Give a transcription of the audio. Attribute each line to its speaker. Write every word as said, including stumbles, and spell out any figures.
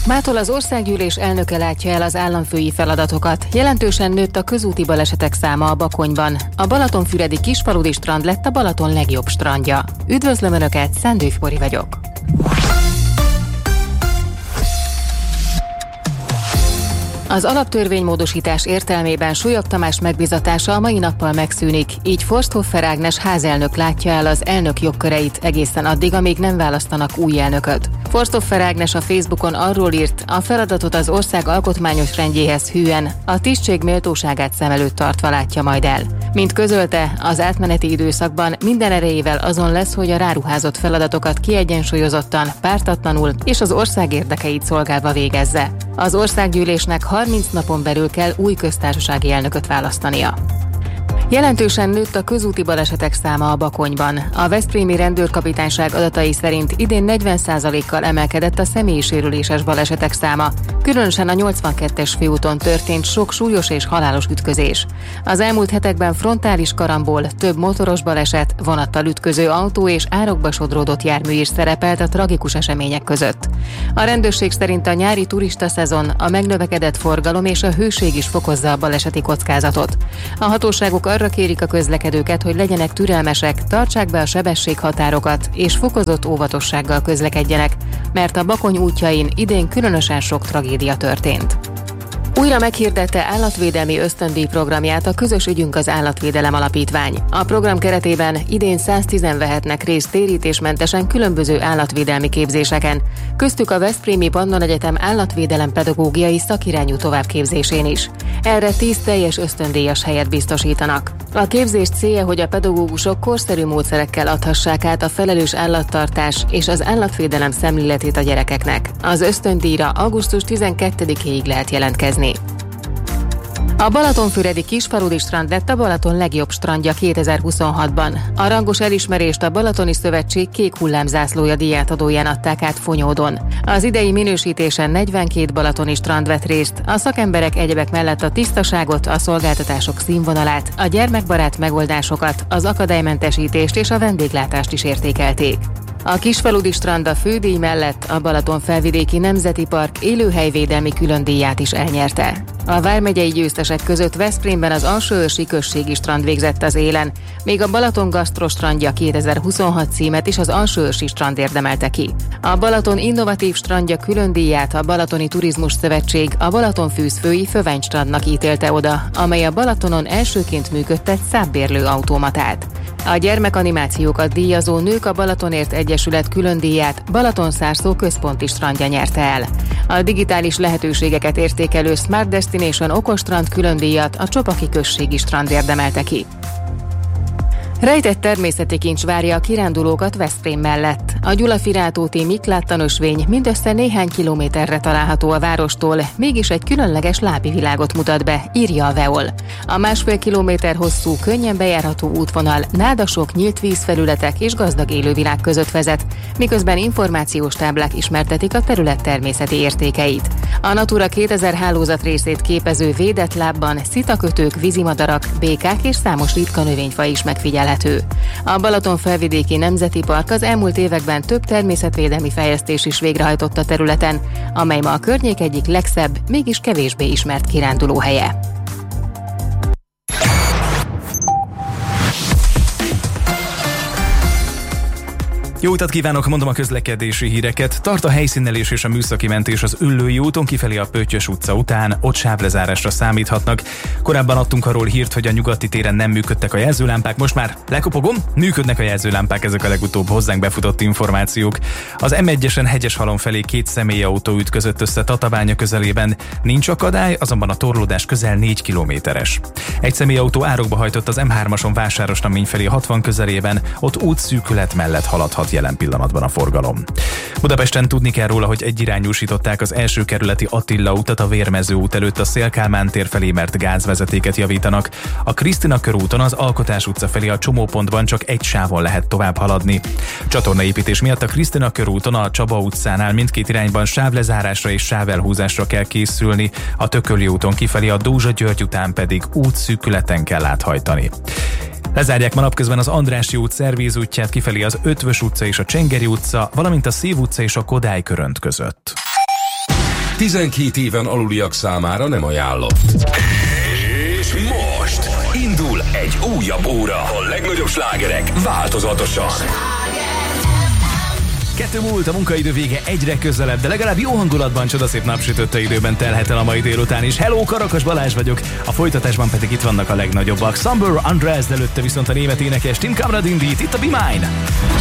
Speaker 1: Mától az országgyűlés elnöke látja el az államfői feladatokat. Jelentősen nőtt a közúti balesetek száma a Bakonyban. A balatonfüredi Kisfaludy strand lett a Balaton legjobb strandja. Üdvözlöm Önöket, Szendőf Bori vagyok. Az alaptörvénymódosítás értelmében Súlyog Tamás megbízatása a mai nappal megszűnik, így Forsthoffer Ágnes házelnök látja el az elnök jogköreit egészen addig, amíg nem választanak új elnököt. Forsthoffer Ágnes a Facebookon arról írt, a feladatot az ország alkotmányos rendjéhez hűen, a tisztség méltóságát szem előtt tartva látja majd el. Mint közölte, az átmeneti időszakban minden erejével azon lesz, hogy a ráruházott feladatokat kiegyensúlyozottan, pártatlanul és az ország érdekeit szolgálva végezze. Az országgyűlésnek harminc napon belül kell új köztársasági elnököt választania. Jelentősen nőtt a közúti balesetek száma a Bakonyban. A veszprémi rendőrkapitányság adatai szerint idén negyven százalékkal emelkedett a személyisérüléses balesetek száma. Különösen a nyolcvankettes főúton történt sok súlyos és halálos ütközés. Az elmúlt hetekben frontális karambol, több motoros baleset, vonattal ütköző autó és árokba sodródott jármű is szerepelt a tragikus események között. A rendőrség szerint a nyári turista szezon, a megnövekedett forgalom és a hőség is fokozza a baleseti kockázatot. A hatóságok arra kérik a közlekedőket, hogy legyenek türelmesek, tartsák be a sebességhatárokat és fokozott óvatossággal közlekedjenek, mert a Bakony útjain idén különösen sok tragédia történt. Újra meghirdette állatvédelmi ösztöndíj programját a Közös ügyünk az Állatvédelem Alapítvány. A program keretében idén száztízen vehetnek részt térítésmentesen különböző állatvédelmi képzéseken, köztük a Veszprémi Pannon Egyetem állatvédelem pedagógiai szakirányú továbbképzésén is. Erre tíz teljes ösztöndíjas helyet biztosítanak. A képzés célja, hogy a pedagógusok korszerű módszerekkel adhassák át a felelős állattartás és az állatvédelem szemléletét a gyerekeknek. Az ösztöndíjra augusztus tizenkettedikéig lehet jelentkezni. A balatonfüredi Kisfaludy strand lett a Balaton legjobb strandja kétezer-huszonhatban. A rangos elismerést a Balatoni Szövetség kék hullámzászlója díjátadóján adták át Fonyódon. Az idei minősítésen negyvenkét balatoni strand vett részt, a szakemberek egyebek mellett a tisztaságot, a szolgáltatások színvonalát, a gyermekbarát megoldásokat, az akadálymentesítést és a vendéglátást is értékelték. A Kisfaludy strand a fődíj mellett a Balatonfelvidéki Nemzeti Park élőhelyvédelmi különdíját is elnyerte. A vármegyei győztesek között Veszprémben az Alsóörsi községi strand végzett az élen, míg a Balaton Gasztro strandja kétezer-huszonhat címet is az Alsóörsi strand érdemelte ki. A Balaton innovatív strandja különdíját a Balatoni Turizmus Szövetség a Balatonfűzfői Föveny-strandnak ítélte oda, amely a Balatonon elsőként működtet szábbérlő automatát. A gyermekanimációkat díjazó Nők a Balatonért Egyesület különdíját Balatonszárszó központi strandja nyerte el. A digitális lehetőségeket értékelő Smart Destination okostrand különdíjat a Csopaki községi strand érdemelte ki. Rejtett természeti kincs várja a kirándulókat Veszprém mellett. A Gyulafiráltóti Mikláttanösvény mindössze néhány kilométerre található a várostól, mégis egy különleges lápi világot mutat be, írja a Veol. A másfél kilométer hosszú, könnyen bejárható útvonal nádasok, nyílt vízfelületek és gazdag élővilág között vezet, miközben információs táblák ismertetik a terület természeti értékeit. A Natura kétezer hálózat részét képező védett lábban szitakötők, vízimadarak, békák és számos ritka növényfaj is megfigyelhető. A Balatonfelvidéki Nemzeti Park az elmúlt években több természetvédelmi fejlesztés is végrehajtott a területen, amely ma a környék egyik legszebb, mégis kevésbé ismert kirándulóhelye.
Speaker 2: Jó utat kívánok, mondom a közlekedési híreket. Tart a helyszínelés és a műszaki mentés az Üllői úton kifelé a Pöttyös utca után, ott sávlezárásra számíthatnak. Korábban adtunk arról hírt, hogy a Nyugati téren nem működtek a jelzőlámpák, most már lekopogom, működnek a jelzőlámpák, ezek a legutóbb hozzánk befutott információk. Az em egyesen Hegyeshalom felé két személyautó ütközött össze Tatabánya közelében, nincs akadály, azonban a torlódás közel négy kilométeres. Egy személyautó árokba hajtott az em hármason Vásárosnamény felé hatvan közelében, ott útszűkület mellett haladhat jelen pillanatban a forgalom. Budapesten tudni kell róla, hogy egyirányúsították az első kerületi Attila utat a Vérmező út előtt a Széll-Kálmán tér felé, mert gázvezetéket javítanak. A Krisztina körúton az Alkotás utca felé a csomópontban csak egy sávon lehet tovább haladni. Csatornaépítés miatt a Krisztina körúton a Csaba utcánál mindkét irányban sávlezárásra és sávelhúzásra kell készülni, a Tököli úton kifelé a Dózsa-György után pedig útszűkületen kell áthajtani. Lezárják ma napközben az Andrássy út Szervíz útját kifelé az Ötvös utca és a Csengeri utca, valamint a Szív utca és a Kodály körönt között.
Speaker 3: tizenkét éven aluliak számára nem ajánlott.
Speaker 4: És most indul egy újabb óra. A legnagyobb slágerek változatosan.
Speaker 2: Kettő múlt, a munkaidő vége egyre közelebb, de legalább jó hangulatban, csodaszép napsütötte időben telhet el a mai délután is. Hello, Karakas Balázs vagyok, a folytatásban pedig itt vannak a legnagyobbak. Summer András, előtte viszont a német énekes Tim Kamrad indít, itt a Be Mine.